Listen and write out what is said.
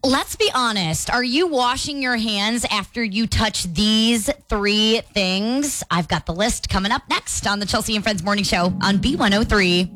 Let's be honest. Are you washing your hands after you touch these 3 things? I've got the list coming up next on the Chelsea and Friends Morning Show on B103.